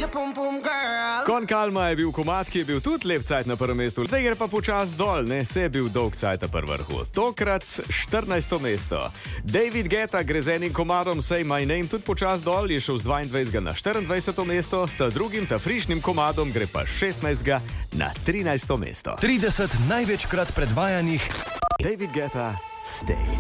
Kon Kalma je bil komad, ki je bil tudi lep cajt na prvem mestu. Zdaj gre pa počas dol, ne, se je bil dolg cajt na prvem vrhu. Tokrat 14. mesto. David Guetta gre z enim komadom Say My Name tudi počas dol, je šel z 22. na 24. mesto, s drugim ta frišnim komadom gre pa 16. na 13. mesto. 30 največkrat predvajanih David Guetta, Stay.